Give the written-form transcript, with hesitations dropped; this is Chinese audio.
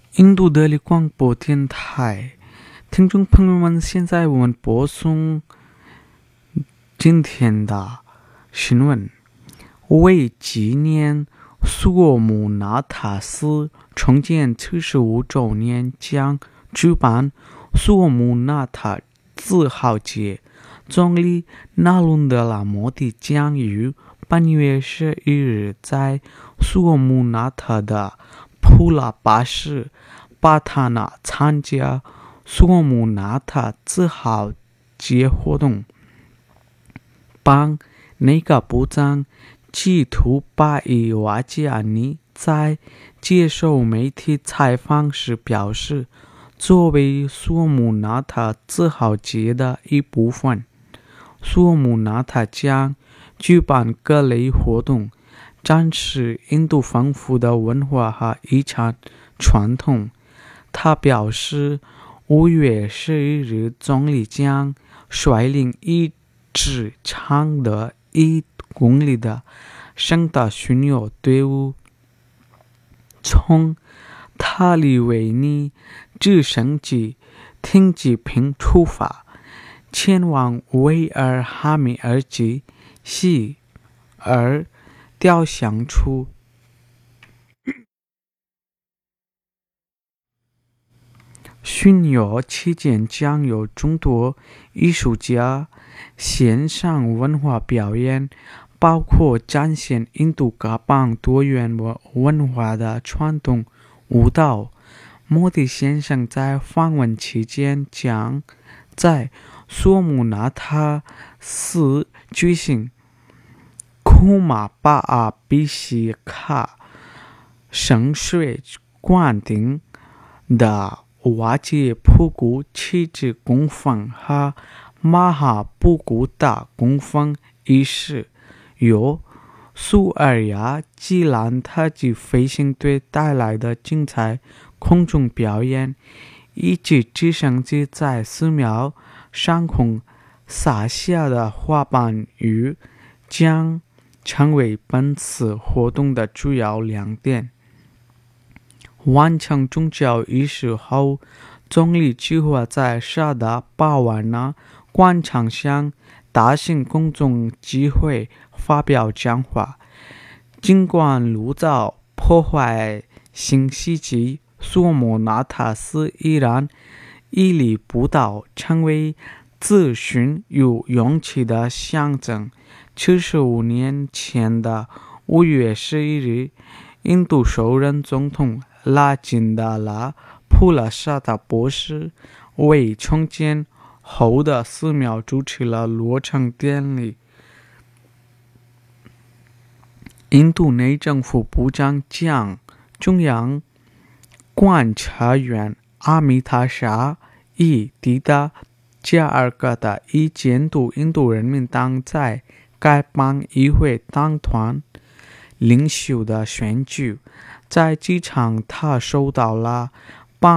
印度德里广播电台听众朋友们，现在我们播送今天的新闻。为纪念苏尔姆纳塔斯重建75周年，将举办苏尔姆纳塔自豪节。总理纳伦德拉莫迪将于8月11日在苏尔姆纳塔的普拉巴什巴塔纳参加苏尔姆纳塔自豪节活动。邦内阁部长吉图巴伊瓦吉亚尼在接受媒体采访时表示，作为苏尔姆纳塔自豪节的一部分，苏尔姆纳塔将举办各类活动，展示印度丰富的文化和遗产传统。他表示，5月11日总理将率领一支长的1公里的圣诞巡游队伍，从塔里维尼直升机停机坪出发，前往维尔哈米尔及希尔雕像处。巡游期间将有众多艺术家线上文化表演，包括展现印度各邦多元文化的传统舞蹈。莫迪先生在访问期间将在苏尔姆纳塔寺举行库马巴阿比西卡圣水灌顶的瓦杰普古旗帜供奉和马哈布古达供奉仪式，由苏尔亚吉兰特级飞行队带来的精彩空中表演，以及直升机在寺庙上空洒下的花瓣雨，将成为本次活动的主要亮点。完成宗教仪式后，总理计划在沙达巴瓦纳广场向大型公众集会发表讲话。尽管路遭破坏性袭击，苏尔姆纳塔斯依然屹立不倒，成为自信与勇气的象征。75年前的5月11日，印度首任总统拉金达拉普拉萨达博士为重建后的寺庙主持了落成典礼。印度内政部部长将中央观察员阿米塔沙已抵达加尔各答，以监督印度人民党在该邦议会党团领袖的选举。在机场，他受到了